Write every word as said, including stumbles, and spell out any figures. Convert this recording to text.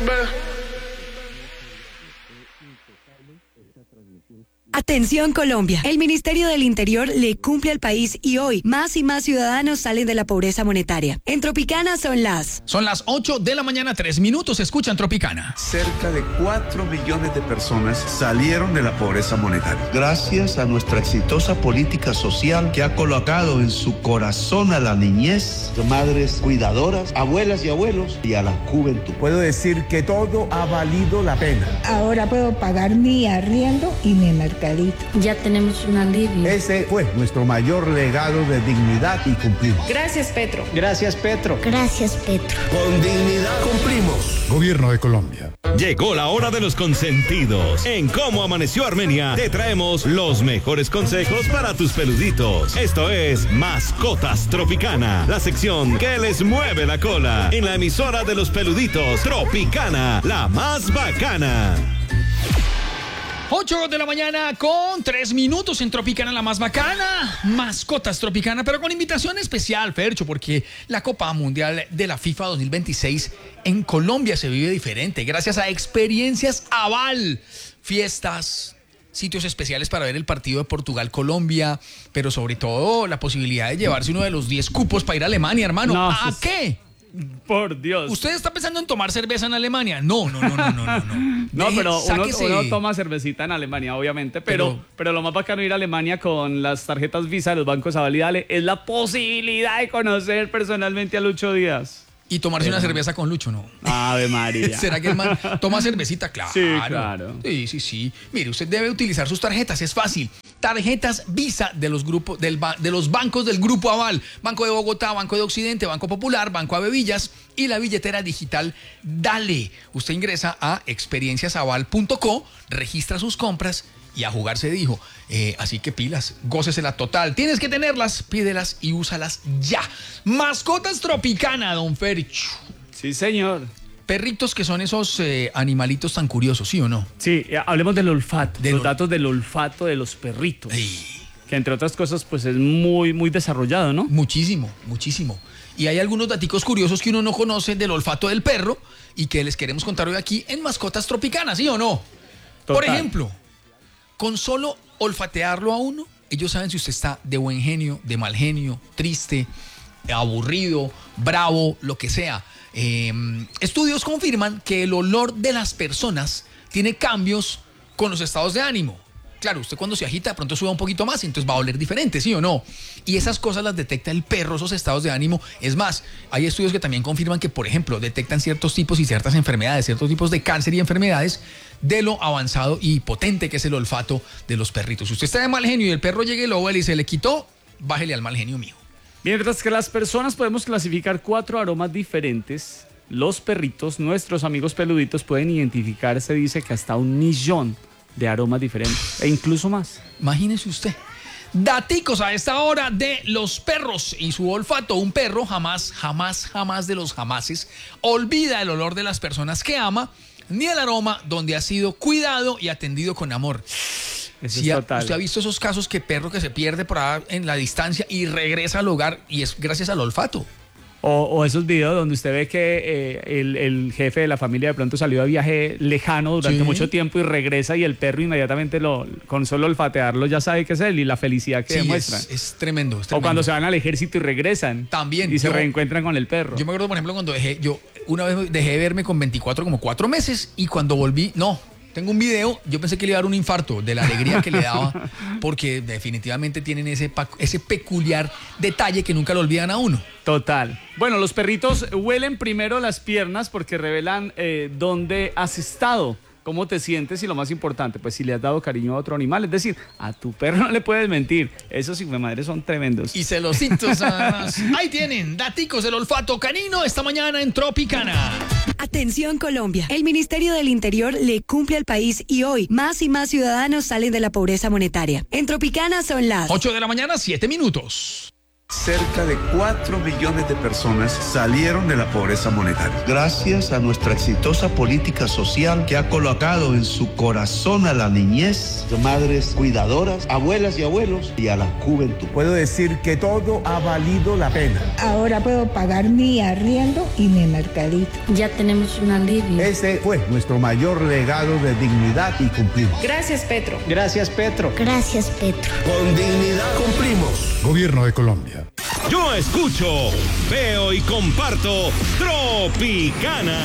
Atención Colombia, el Ministerio del Interior le cumple al país y hoy más y más ciudadanos salen de la pobreza monetaria. En Tropicana son las... Son las ocho de la mañana, tres minutos, escuchan Tropicana. Cerca de cuatro millones de personas salieron de la pobreza monetaria. Gracias a nuestra exitosa política social que ha colocado en su corazón a la niñez, madres cuidadoras, abuelas y abuelos y a la juventud. Puedo decir que todo ha valido la pena. Ahora puedo pagar mi arriendo y mi mercado. Ya tenemos un alivio. Ese fue nuestro mayor legado de dignidad y cumplimos. Gracias, Petro. Gracias, Petro. Gracias, Petro. Con dignidad cumplimos. Gobierno de Colombia. Llegó la hora de los consentidos. En Cómo Amaneció Armenia te traemos los mejores consejos para tus peluditos. Esto es Mascotas Tropicana, la sección que les mueve la cola en la emisora de los peluditos Tropicana, la más bacana. ocho de la mañana con tres minutos en Tropicana, la más bacana, Mascotas Tropicana, pero con invitación especial, Fercho, porque la Copa Mundial de la FIFA dos mil veintiséis en Colombia se vive diferente, gracias a Experiencias Aval, fiestas, sitios especiales para ver el partido de Portugal-Colombia, pero sobre todo la posibilidad de llevarse uno de los diez cupos para ir a Alemania, hermano. No, ¿a qué? Por Dios. ¿Usted está pensando en tomar cerveza en Alemania? No, no, no, no, no, no. No, no pero uno, uno toma cervecita en Alemania, obviamente, pero, pero, pero lo más bacano de ir a Alemania con las tarjetas Visa de los bancos Aval y Dale es la posibilidad de conocer personalmente a Lucho Díaz. Y tomarse una cerveza con Lucho, ¿no? Ave María. ¿Será que el man toma cervecita? Claro. Sí, claro. Sí, sí, sí. Mire, usted debe utilizar sus tarjetas, es fácil. Tarjetas Visa de los grupos del de los bancos del Grupo Aval. Banco de Bogotá, Banco de Occidente, Banco Popular, Banco Avevillas y la billetera digital Dale. Usted ingresa a experiencias aval punto co, registra sus compras y a jugar se dijo. Eh, así que pilas, gócesela total. Tienes que tenerlas, pídelas y úsalas ya. Mascotas Tropicana, don Fercho. Sí, señor. Perritos que son esos eh, animalitos tan curiosos, ¿sí o no? Sí, hablemos del olfato, de los ol... datos del olfato de los perritos. Ay. Que entre otras cosas, pues es muy, muy desarrollado, ¿no? Muchísimo, muchísimo. Y hay algunos daticos curiosos que uno no conoce del olfato del perro y que les queremos contar hoy aquí en Mascotas Tropicanas, ¿sí o no? Total. Por ejemplo, con solo olfatearlo a uno, ellos saben si usted está de buen genio, de mal genio, triste, aburrido, bravo, lo que sea. Eh, estudios confirman que el olor de las personas tiene cambios con los estados de ánimo. Claro, usted cuando se agita de pronto suda un poquito más y entonces va a oler diferente, ¿sí o no? Y esas cosas las detecta el perro, esos estados de ánimo. Es más, hay estudios que también confirman que, por ejemplo, detectan ciertos tipos y ciertas enfermedades, ciertos tipos de cáncer y enfermedades de lo avanzado y potente que es el olfato de los perritos. Si usted está de mal genio y el perro llega y lo huele y se le quitó, bájele al mal genio mío. Mientras que las personas podemos clasificar cuatro aromas diferentes, los perritos, nuestros amigos peluditos, pueden identificar, se dice que hasta un millón de aromas diferentes e incluso más. Imagínese usted. Daticos a esta hora de los perros y su olfato. Un perro jamás, jamás, jamás de los jamases olvida el olor de las personas que ama, ni el aroma donde ha sido cuidado y atendido con amor. Eso si es ha, total. ¿Usted ha visto esos casos que perro que se pierde por ahí en la distancia y regresa al hogar y es gracias al olfato? O, o esos videos donde usted ve que eh, el, el jefe de la familia de pronto salió de viaje lejano durante Sí. mucho tiempo y regresa y el perro inmediatamente lo, con solo olfatearlo ya sabe que es él y la felicidad que Sí, demuestra. es, es tremendo, es O tremendo. cuando se van al ejército y regresan. También. Y se yo- reencuentran con el perro. Yo me acuerdo, por ejemplo, cuando dejé, yo una vez dejé de verme con veinticuatro, como cuatro meses, y cuando volví, no, tengo un video, yo pensé que le iba a dar un infarto de la alegría que le daba, porque definitivamente tienen ese, pa- ese peculiar detalle que nunca lo olvidan a uno. Total. Bueno, los perritos huelen primero las piernas porque revelan eh, dónde has estado, cómo te sientes y lo más importante, pues si le has dado cariño a otro animal. Es decir, a tu perro no le puedes mentir. Esos hijos de madre son tremendos. Y celositos, además. Ahí tienen, daticos del olfato canino esta mañana en Tropicana. Atención Colombia, el Ministerio del Interior le cumple al país y hoy más y más ciudadanos salen de la pobreza monetaria. En Tropicana son las ocho de la mañana, siete minutos. Cerca de cuatro millones de personas salieron de la pobreza monetaria. Gracias a nuestra exitosa política social que ha colocado en su corazón a la niñez, de madres cuidadoras, abuelas y abuelos, y a la juventud. Puedo decir que todo ha valido la pena. Ahora puedo pagar mi arriendo y mi mercadito. Ya tenemos un alivio. Ese fue nuestro mayor legado de dignidad y cumplimos. Gracias, Petro. Gracias, Petro. Gracias, Petro. Con dignidad cumplimos. Gobierno de Colombia. Yo escucho, veo y comparto Tropicana.